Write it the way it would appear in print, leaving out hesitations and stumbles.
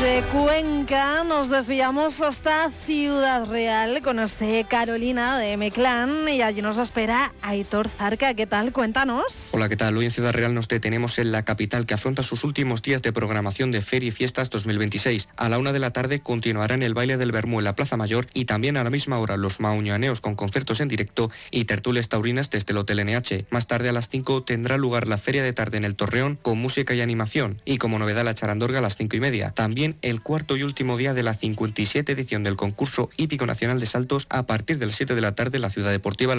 De Cuenca nos desviamos hasta Ciudad Real con Carolina de M-Clan y allí nos espera Aitor Zarca. ¿Qué tal? Cuéntanos. Hola, ¿qué tal? Hoy en Ciudad Real nos detenemos en la capital, que afronta sus últimos días de programación de Feria y Fiestas 2026. A la 1 de la tarde continuarán el baile del Bermú en la Plaza Mayor y también a la misma hora los mañaneos con conciertos en directo y tertulias taurinas desde el Hotel NH. Más tarde a las 5 tendrá lugar la Feria de Tarde en el Torreón con música y animación y como novedad la charandorga a las 5:30. También el cuarto y último día de la 57 edición del concurso hípico nacional de saltos a partir del 7 de la tarde en la Ciudad Deportiva